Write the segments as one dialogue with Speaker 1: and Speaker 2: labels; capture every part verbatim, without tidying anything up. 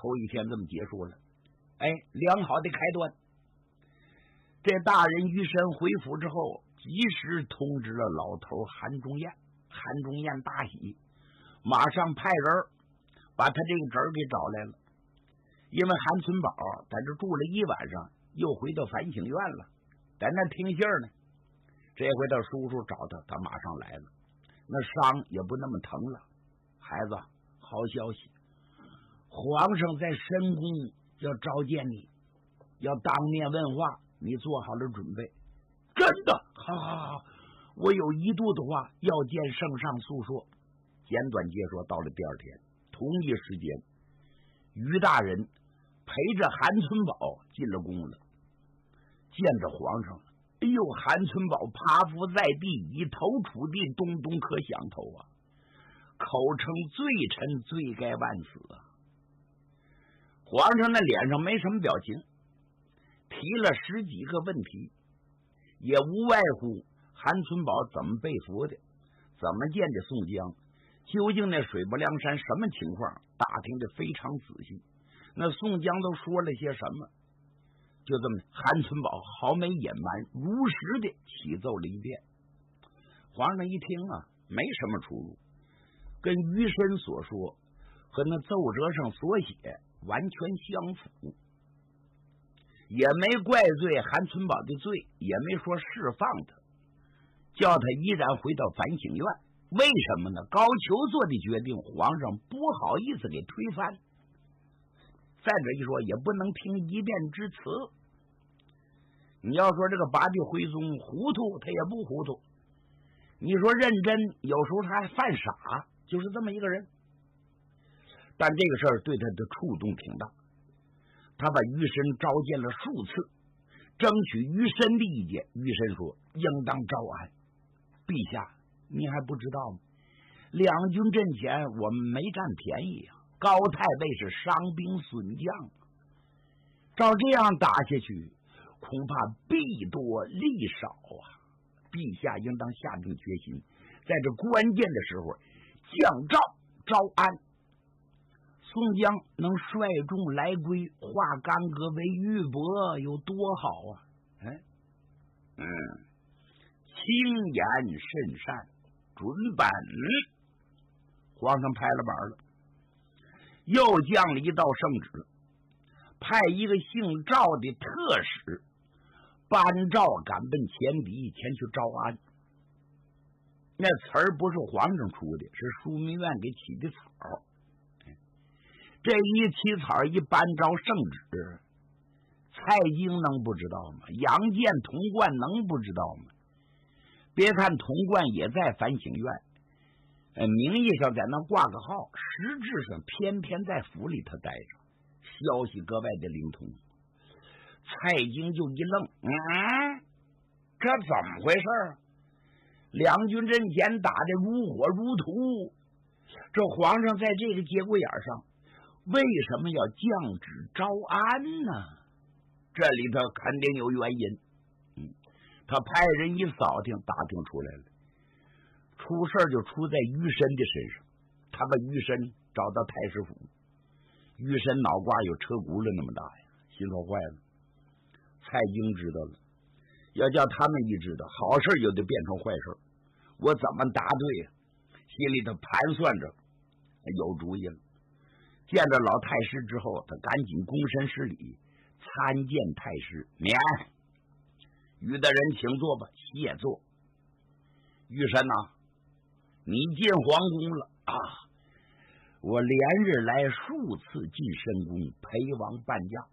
Speaker 1: 头一天这么结束了，哎，良好的开端。这大人于神回府之后，及时通知了老头韩忠彦。韩忠彦大喜，马上派人把他这个侄儿给找来了。因为韩存宝在这住了一晚上，又回到反省院了，在那听信呢。这回他叔叔找他，他马上来了，那伤也不那么疼了。孩子，好消息，皇上在深宫要召见你，要当面问话，你做好了准备。真的？好好好，我有一肚子话要见圣上诉说。简短接说，到了第二天同一时间，于大人陪着韩存宝进了宫了，见着皇上了。哎呦，韩存宝趴伏在地，以头触地，咚咚可响头啊，口称罪臣罪该万死啊。皇上那脸上没什么表情，提了十几个问题，也无外乎韩存宝怎么被俘的，怎么见的宋江，究竟那水泊梁山什么情况，打听的非常仔细。那宋江都说了些什么，就这么韩存宝毫没隐瞒，如实的启奏了一遍。皇上一听啊，没什么出入，跟于身所说和那奏折上所写完全相符，也没怪罪韩存宝的罪，也没说释放他，叫他依然回到反省院。为什么呢？高俅做的决定，皇上不好意思给推翻。再者一说，也不能听一面之词。你要说这个八戒徽宗糊涂，他也不糊涂。你说认真，有时候他还犯傻，就是这么一个人。但这个事儿对他的触动挺大，他把于身召见了数次，争取于身的意见。于身说应当招安。陛下，你还不知道吗？两军阵前我们没占便宜啊，高太尉是伤兵损将，照这样打下去，恐怕弊多利少啊！陛下应当下定决心，在这关键的时候降诏招安。宋江能率众来归，化干戈为玉帛，有多好啊！哎，嗯，轻言甚善，准本。皇上拍了板了，又降了一道圣旨，派一个姓赵的特使颁诏赶奔前敌，前去招安。那词儿不是皇上出的，是枢密院给起的草。这一起草一颁诏圣旨，蔡京能不知道吗？杨健、童贯能不知道吗？别看童贯也在反省院，呃，名义上在那挂个号，实质上偏偏在府里头待着，消息格外的灵通。蔡京就一愣，嗯，这怎么回事？两军阵前打得如火如荼，这皇上在这个节骨眼上为什么要降旨招安呢？这里头肯定有原因。嗯，他派人一扫听，打听出来了，出事就出在于身的身上。他把于身找到太师府，于身脑瓜有车轱辘那么大呀，心说坏了。蔡京知道了，要叫他们一知道，好事就得变成坏事，我怎么答对呀？心里头盘算着，有主意了。见着老太师之后，他赶紧躬身施礼，参见太师。免，于大人请坐吧。谢坐。于神呐、啊，你进皇宫了啊！我连日来数次进深宫陪王伴驾，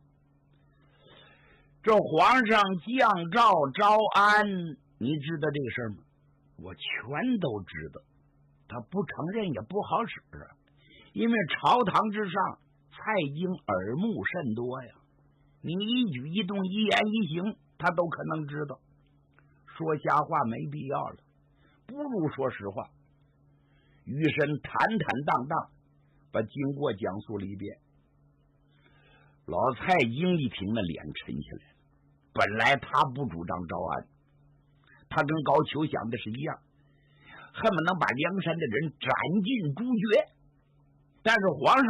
Speaker 1: 这皇上降诏招安，你知道这个事儿吗？我全都知道，他不承认也不好使啊。因为朝堂之上，蔡京耳目甚多呀，你一举一动、一言一行，他都可能知道。说瞎话没必要了，不如说实话。于身坦坦荡荡把经过讲述了一遍。老蔡京一听，那脸沉下来了。本来他不主张招安，他跟高俅想的是一样，恨不能把梁山的人斩尽诛绝。但是皇上